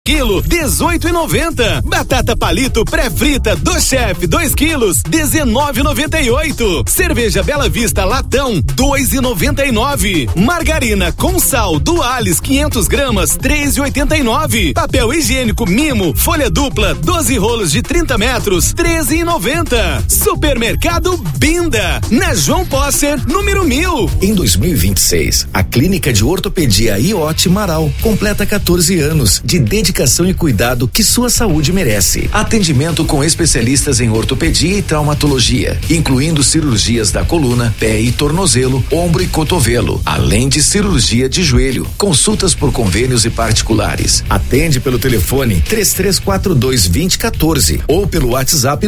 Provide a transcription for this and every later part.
quilo, 18,90. Batata palito pré-frita do chefe, 2 quilos, 19,98. Cerveja Bela Vista latão, 2,99. Margarina com sal Dualis 500 gramas, 3,89. Papel higiênico Mimo, folha dupla, 12 rolos de 30 metros, 13,90. Supermercado Binda, na João Posser, número 1000. Em 2026, a Clínica de Ortopedia IOT Marau completa 14 anos de dedicação e cuidado que sua saúde merece. Atendimento com especialistas em ortopedia e traumatologia, incluindo cirurgias da coluna, pé e tornozelo, ombro e cotovelo, além de cirurgia de joelho. Consultas por convênios e particulares. Atende pelo telefone 3342-2014 ou pelo WhatsApp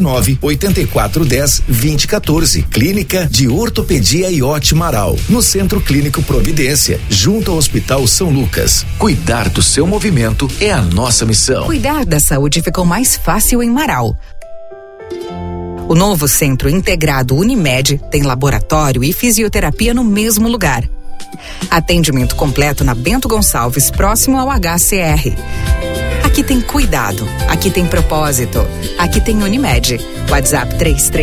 98410-2014. Clínica de Ortopedia IOT Marau, no Centro Clínico Providência, junto ao Hospital São Lucas. Cuidar do seu movimento é a nossa missão. Cuidar da saúde ficou mais fácil em Marau. O novo Centro Integrado Unimed tem laboratório e fisioterapia no mesmo lugar. Atendimento completo na Bento Gonçalves, próximo ao HCR. Aqui tem cuidado, aqui tem propósito, aqui tem Unimed. WhatsApp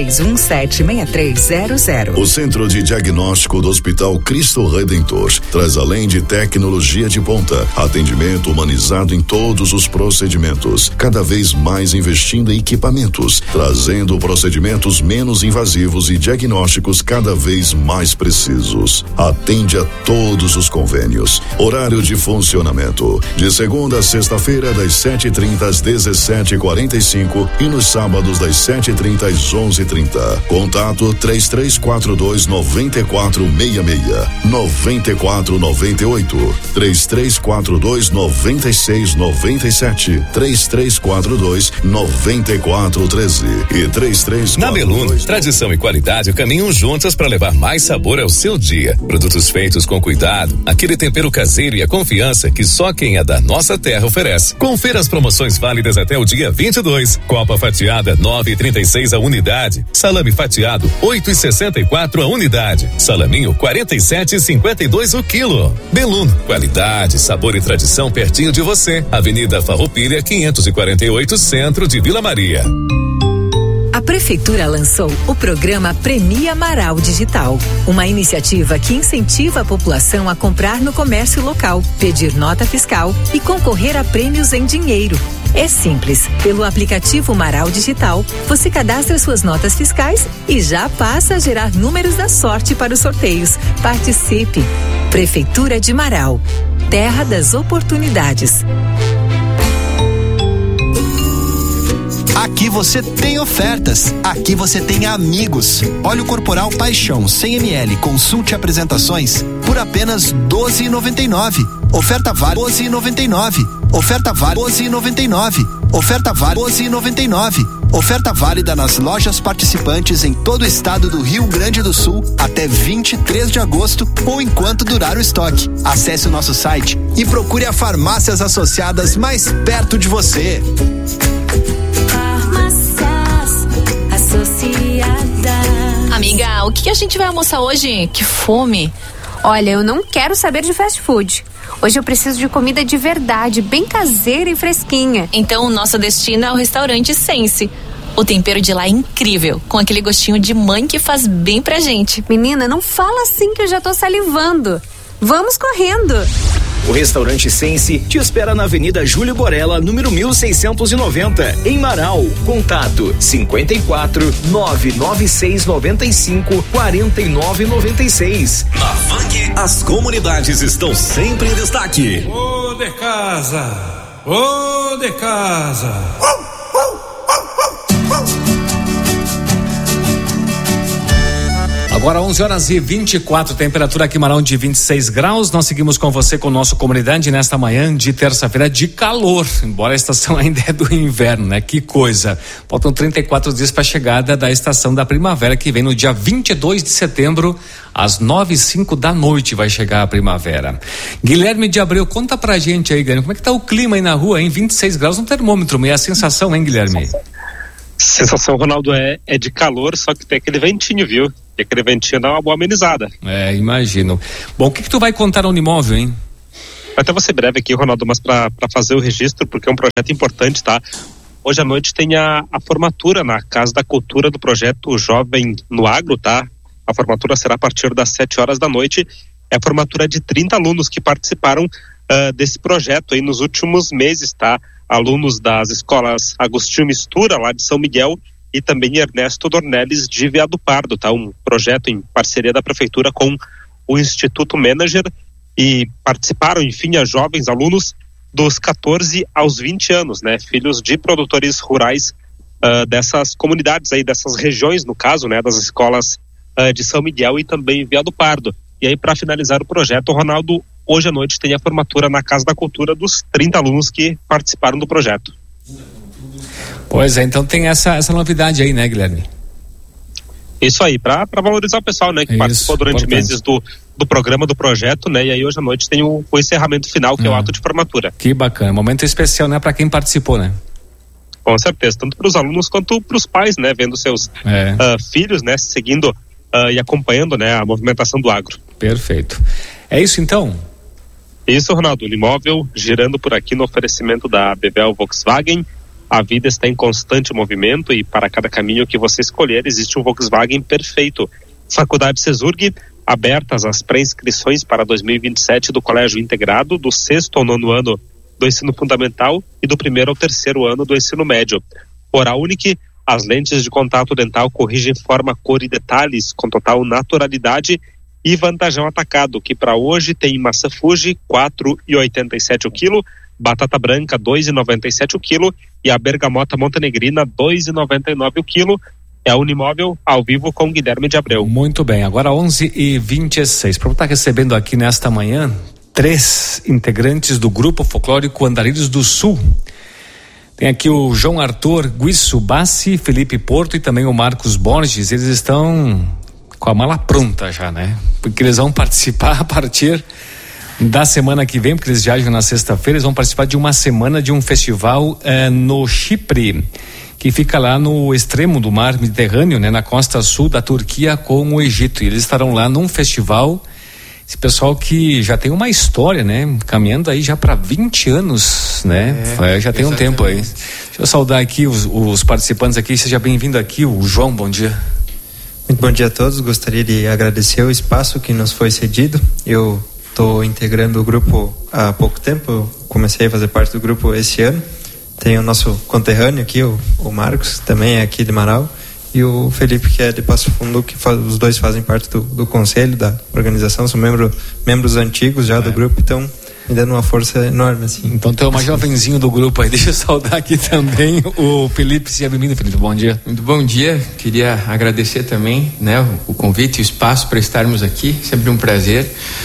33176300. O Centro de Diagnóstico do Hospital Cristo Redentor traz, além de tecnologia de ponta, atendimento humanizado em todos os procedimentos, cada vez mais investindo em equipamentos, trazendo procedimentos menos invasivos e diagnósticos cada vez mais precisos. Atende a todos os convênios. Horário de funcionamento: de segunda a sexta-feira, das 7h30 às 17h45 e nos sábados das 7h30 às 11h30. Contato 3342-9466, 9498, 3342-9697, 3342-9413 e 3342. Na Beluno, tradição e qualidade caminham juntas para levar mais sabor ao seu dia. Produtos feitos com cuidado, aquele tempero caseiro e a confiança que só quem é da nossa terra oferece. Confira as promoções válidas até o dia 22. Copa fatiada 9,36 a unidade. Salame fatiado 8,64 a unidade. Salaminho 47,52 o quilo. Beluno, qualidade, sabor e tradição pertinho de você. Avenida Farroupilha 548, centro de Vila Maria. A Prefeitura lançou o programa Premia Marau Digital, uma iniciativa que incentiva a população a comprar no comércio local, pedir nota fiscal e concorrer a prêmios em dinheiro. É simples. Pelo aplicativo Marau Digital, você cadastra suas notas fiscais e já passa a gerar números da sorte para os sorteios. Participe! Prefeitura de Marau, terra das oportunidades. Aqui você tem ofertas, aqui você tem amigos. Óleo corporal Paixão 100 ml, consulte apresentações por apenas R$12,99. Oferta vale R$12,99. Oferta vale R$12,99. Oferta vale R$12,99. Oferta válida nas lojas participantes em todo o estado do Rio Grande do Sul até 23 de agosto ou enquanto durar o estoque. Acesse o nosso site e procure a farmácias associadas mais perto de você. Amiga, o que a gente vai almoçar hoje? Que fome! Olha, eu não quero saber de fast food. Hoje eu preciso de comida de verdade, bem caseira e fresquinha. Então o nosso destino é o restaurante Sense. O tempero de lá é incrível, com aquele gostinho de mãe que faz bem pra gente. Menina, não fala assim que eu já tô salivando. Vamos correndo! O restaurante Sense te espera na Avenida Júlio Borella, número 1690, em Marau. Contato 54 996 95 4996. Na Funk, as comunidades estão sempre em destaque. Ô de casa! Ô de casa! Agora 11h24, temperatura aqui em Marão de 26 graus. Nós seguimos com você, com o nosso Comunidade, nesta manhã de terça-feira de calor, embora a estação ainda é do inverno, né? Que coisa. Faltam 34 dias para a chegada da estação da primavera, que vem no dia 22 de setembro, às 9h05 da noite vai chegar a primavera. Guilherme de Abreu, conta pra gente aí, Guilherme, como é que tá o clima aí na rua, hein? 26 graus no termômetro, meio a sensação, hein, Guilherme? Sensação, Ronaldo, é de calor, só que tem aquele ventinho, viu? E aquele ventinho dá uma boa amenizada. É, imagino. Bom, o que tu vai contar no Unimóvel, hein? Até vou ser breve aqui, Ronaldo, mas para fazer o registro, porque é um projeto importante, tá? Hoje à noite tem a formatura na Casa da Cultura do projeto Jovem no Agro, tá? A formatura será a partir das 7 horas da noite. É a formatura de 30 alunos que participaram desse projeto aí nos últimos meses, tá? Alunos das escolas Agostinho Mistura, lá de São Miguel, e também Ernesto Dornelles de Veado Pardo, tá? Um projeto em parceria da Prefeitura com o Instituto Manager, e participaram, enfim, a jovens alunos dos 14 aos 20 anos, né? Filhos de produtores rurais dessas comunidades aí, dessas regiões, no caso, né? Das escolas de São Miguel e também Veado Pardo. E aí, para finalizar o projeto, Ronaldo, hoje à noite tem a formatura na Casa da Cultura dos 30 alunos que participaram do projeto. Pois é, então tem essa novidade aí, né, Guilherme? Isso aí, para valorizar o pessoal, né, que participou durante meses do programa, do projeto, né, e aí hoje à noite tem o encerramento final, que é o ato de formatura. Que bacana, momento especial, né, para quem participou, né? Com certeza, tanto para os alunos quanto para os pais, né, vendo seus filhos, né, seguindo e acompanhando, né, a movimentação do agro. Perfeito. É isso então? Isso, Ronaldo, o imóvel girando por aqui no oferecimento da Bebel Volkswagen. A vida está em constante movimento e para cada caminho que você escolher existe um Volkswagen perfeito. Faculdade Cesurg, abertas as pré-inscrições para 2027 do Colégio Integrado, do 6º ao 9º ano do ensino fundamental e do 1º ao 3º ano do ensino médio. Oral Unique, as lentes de contato dental corrigem forma, cor e detalhes com total naturalidade. E Vantajão Atacado, que para hoje tem maçã Fuji, R$4,87 o quilo, batata branca, R$2,97 o quilo, e a bergamota montenegrina, R$2,99 o quilo. É a Unimóvel ao vivo com Guilherme de Abreu. Muito bem, agora 11h26. Para estar recebendo aqui nesta manhã 3 integrantes do Grupo Folclórico Andarilhos do Sul. Tem aqui o João Arthur Guiço Bassi, Felipe Porto e também o Marcos Borges. Eles estão com a mala pronta já, né? Porque eles vão participar a partir da semana que vem, porque eles viajam na sexta-feira, eles vão participar de uma semana de um festival no Chipre, que fica lá no extremo do mar Mediterrâneo, né? Na costa sul da Turquia com o Egito. E eles estarão lá num festival, esse pessoal que já tem uma história, né? Caminhando aí já para 20 anos, né? Já tem um tempo aí. Deixa eu saudar aqui os participantes aqui, seja bem-vindo aqui, o João, bom dia. Muito bom dia a todos, gostaria de agradecer o espaço que nos foi cedido. Eu estou integrando o grupo há pouco tempo, eu comecei a fazer parte do grupo esse ano. Tem o nosso conterrâneo aqui, o Marcos, também é aqui de Marau, e o Felipe, que é de Passo Fundo, que os dois fazem parte do conselho, da organização, são membros antigos já do grupo, então me dando uma força enorme, assim. Então tu é o mais jovenzinho do grupo aí. Deixa eu saudar aqui também o Felipe. Seja bem-vindo, Felipe, bom dia. Muito bom dia, queria agradecer também, né, o convite e o espaço para estarmos aqui, sempre um prazer.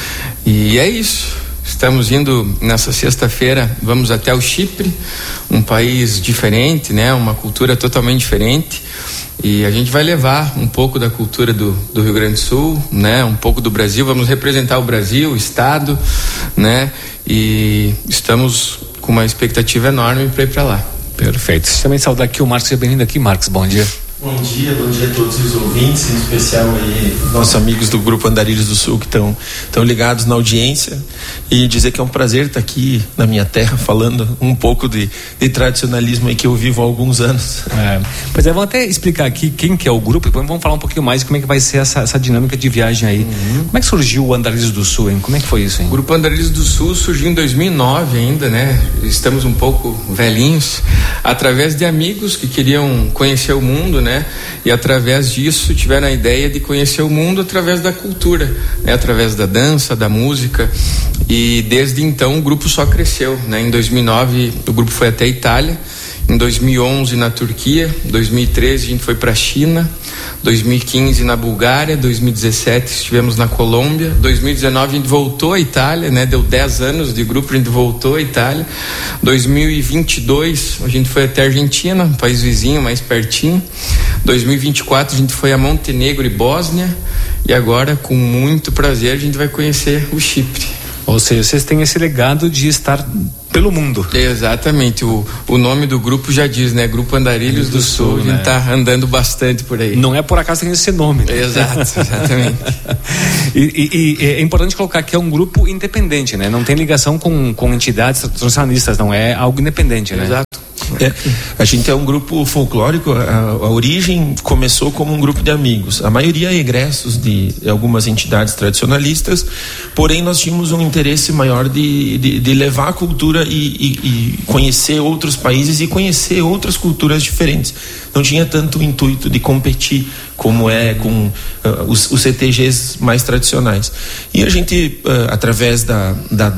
E é isso, estamos indo nessa sexta-feira, vamos até o Chipre, um país diferente, né, uma cultura totalmente diferente. E a gente vai levar um pouco da cultura do Rio Grande do Sul, né? Um pouco do Brasil, vamos representar o Brasil, o Estado, né? E estamos com uma expectativa enorme para ir para lá. Perfeito. Também saudar aqui o Marcos, seja bem-vindo aqui, Marcos, bom dia. Bom dia a todos os ouvintes, em especial aí nossos amigos do Grupo Andarilhos do Sul que estão ligados na audiência, e dizer que é um prazer estar aqui na minha terra falando um pouco de tradicionalismo aí que eu vivo há alguns anos. Pois é, vamos até explicar aqui quem que é o grupo e depois vamos falar um pouquinho mais como é que vai ser essa dinâmica de viagem aí. Como é que surgiu o Andarilhos do Sul, hein? Como é que foi isso, hein? O Grupo Andarilhos do Sul surgiu em 2009 ainda, né? Estamos um pouco velhinhos, através de amigos que queriam conhecer o mundo, né? E através disso tiveram a ideia de conhecer o mundo através da cultura, né? Através da dança, da música, e desde então o grupo só cresceu, né? Em 2009 o grupo foi até a Itália, em 2011 na Turquia, 2013 a gente foi para a China, 2015 na Bulgária, 2017 estivemos na Colômbia, 2019 a gente voltou à Itália, né? Deu 10 anos de grupo, a gente voltou à Itália, 2022 a gente foi até a Argentina, um país vizinho, mais pertinho, 2024 a gente foi a Montenegro e Bósnia, e agora com muito prazer a gente vai conhecer o Chipre. Ou seja, vocês têm esse legado de estar pelo mundo. Exatamente, o nome do grupo já diz, né? Grupo Andarilhos do Sul, a gente tá andando bastante por aí. Não é por acaso tem esse nome. Né? Exato, exatamente. e é importante colocar que é um grupo independente, né? Não tem ligação com entidades tradicionalistas, não é algo independente, né? Exato. A gente é um grupo folclórico, a origem começou como um grupo de amigos, a maioria egressos de algumas entidades tradicionalistas, porém nós tínhamos um interesse maior de levar a cultura e conhecer outros países e conhecer outras culturas diferentes. Não tinha tanto o intuito de competir como é com os CTGs mais tradicionais. E a gente, através da